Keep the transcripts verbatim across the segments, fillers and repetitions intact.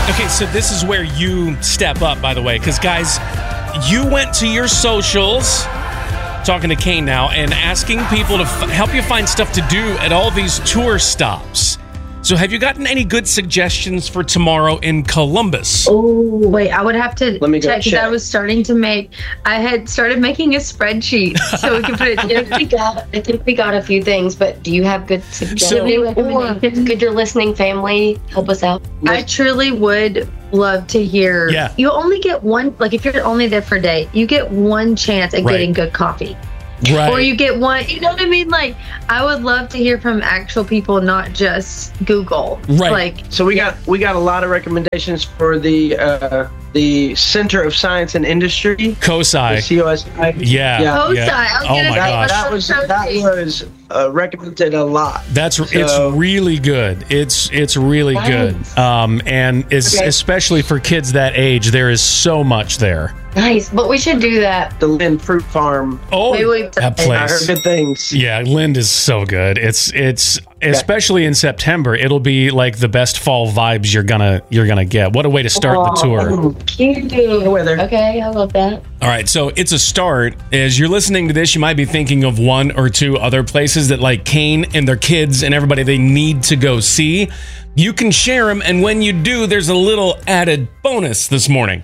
Okay, so this is where you step up, by the way, because, guys, you went to your socials, talking to Kane now, and asking people to f- help you find stuff to do at all these tour stops. So have you gotten any good suggestions for tomorrow in Columbus? Oh, wait, I would have to Let me go check because check. I was starting to make, I had started making a spreadsheet so we could put it I think we got, I think we got a few things, but do you have good suggestions? So- Could your listening family help us out? I truly would love to hear. Yeah. You only get one, like if you're only there for a day, you get one chance at Right. getting good coffee. Right. Or you get one, you know what I mean? Like, I would love to hear from actual people, not just Google. Right. Like, So we got we got a lot of recommendations for the uh, the Center of Science and Industry, the COSI. C O S I. Yeah. Yeah. COSI. yeah. I was Oh gonna my say, gosh. That was that was uh, recommended a lot. That's So- it's really good. It's it's really Nice. good. Um, and it's, Okay. especially for kids that age, there is so much there. Nice, but we should do that. The Lynn Fruit Farm. Oh, Wait, wait, that wait. I heard place. good things. Yeah, Lind is so good. It's it's especially in September. It'll be like the best fall vibes you're gonna you're gonna get. What a way to start the tour. Oh, Cute. good weather. Okay, I love that. All right, so it's a start. As you're listening to this, you might be thinking of one or two other places that like Kane and their kids and everybody they need to go see. You can share them, and when you do, there's a little added bonus this morning.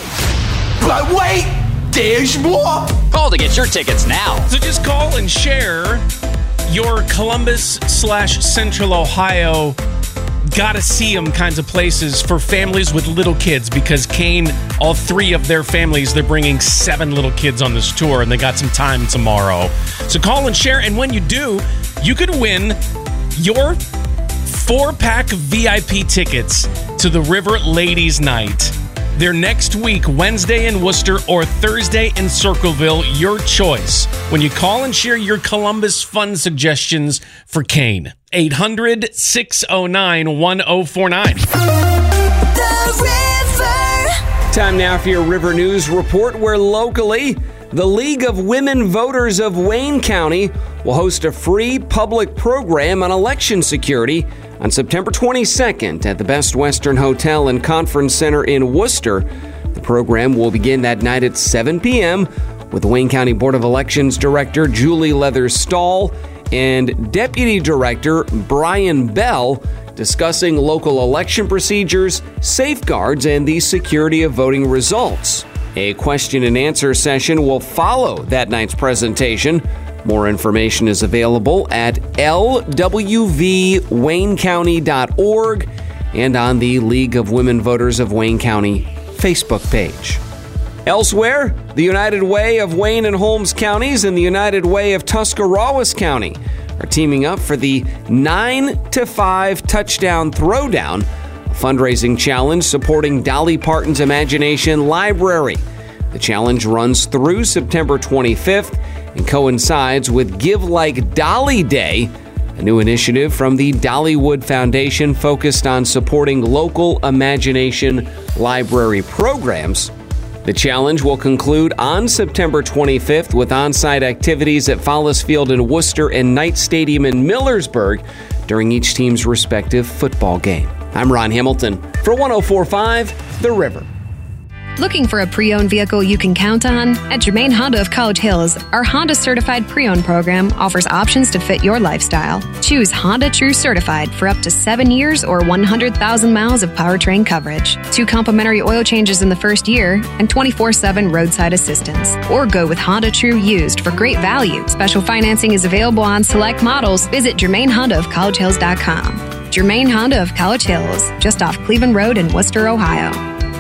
But wait, there's more. Call to get your tickets now. So just call and share your Columbus slash Central Ohio gotta see them kinds of places for families with little kids, because Kane, all three of their families, they're bringing seven little kids on this tour, and they got some time tomorrow. So call and share, and when you do, you could win your four-pack V I P tickets to the River Ladies Night. They're next week, Wednesday in Worcester or Thursday in Circleville, your choice. When you call and share your Columbus fun suggestions for Kane. eight hundred, six oh nine, one oh four nine. Time now for your River News Report, where locally, the League of Women Voters of Wayne County will host a free public program on election security on September twenty-second at the Best Western Hotel and Conference Center in Worcester. The program will begin that night at seven p.m. with the Wayne County Board of Elections Director Julie Leather-Stahl and Deputy Director Brian Bell discussing local election procedures, safeguards, and the security of voting results. A question and answer session will follow that night's presentation. More information is available at l w v wayne county dot org and on the League of Women Voters of Wayne County Facebook page. Elsewhere, the United Way of Wayne and Holmes counties and the United Way of Tuscarawas County are teaming up for the nine to five Touchdown Throwdown, a fundraising challenge supporting Dolly Parton's Imagination Library. The challenge runs through September twenty-fifth and coincides with Give Like Dolly Day, a new initiative from the Dollywood Foundation focused on supporting local imagination library programs. The challenge will conclude on September twenty-fifth with on-site activities at Follis Field in Worcester and Knight Stadium in Millersburg during each team's respective football game. I'm Ron Hamilton for one oh four point five The River. Looking for a pre-owned vehicle you can count on? At Germain Honda of College Hills, our Honda Certified Pre-Owned program offers options to fit your lifestyle. Choose Honda True Certified for up to seven years or one hundred thousand miles of powertrain coverage, two complimentary oil changes in the first year, and twenty-four seven roadside assistance. Or go with Honda True Used for great value. Special financing is available on select models. Visit Germain Honda of College Hills dot com. Germain Honda of College Hills, just off Cleveland Road in Worcester, Ohio.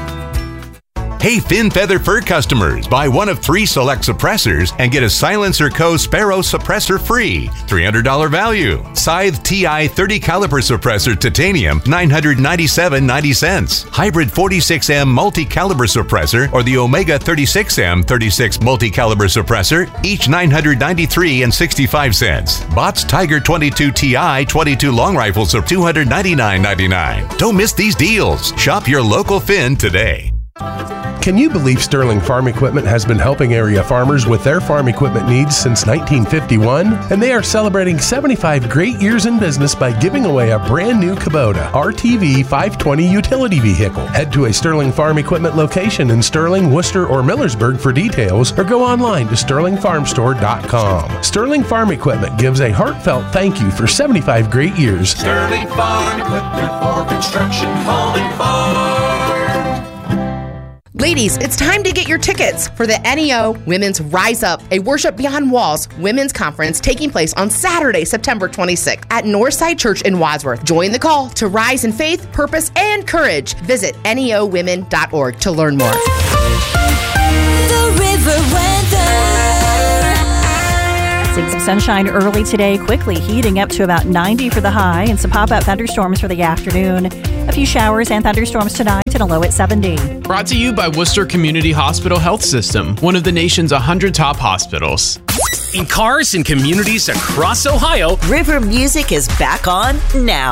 Hey, Fin Feather Fur customers, buy one of three select suppressors and get a Silencer Co. Sparrow suppressor free. three hundred dollars value. Scythe T I thirty caliber suppressor titanium, nine hundred ninety-seven dollars and ninety cents. Hybrid forty-six M multi-caliber suppressor or the Omega thirty-six M thirty-six multi-caliber suppressor, each nine hundred ninety-three dollars and sixty-five cents. Bott's Tiger twenty-two T I twenty-two long rifles are two hundred ninety-nine dollars and ninety-nine cents. Don't miss these deals. Shop your local Fin today. Can you believe Sterling Farm Equipment has been helping area farmers with their farm equipment needs since nineteen fifty-one? And they are celebrating seventy-five great years in business by giving away a brand new Kubota R T V five twenty utility vehicle. Head to a Sterling Farm Equipment location in Sterling, Worcester, or Millersburg for details, or go online to sterling farm store dot com. Sterling Farm Equipment gives a heartfelt thank you for seventy-five great years. Sterling Farm Equipment for construction, home, and farm. Ladies, it's time to get your tickets for the N E O Women's Rise Up, a Worship Beyond Walls women's conference taking place on Saturday, September twenty-sixth at Northside Church in Wadsworth. Join the call to rise in faith, purpose, and courage. Visit N E O women dot org to learn more. The river weather. Seeing some sunshine early today, quickly heating up to about ninety for the high, and some pop-up thunderstorms for the afternoon. A few showers and thunderstorms tonight and a low at seventy. Brought to you by Worcester Community Hospital Health System, one of the nation's one hundred top hospitals. In cars and communities across Ohio, River Music is back on now.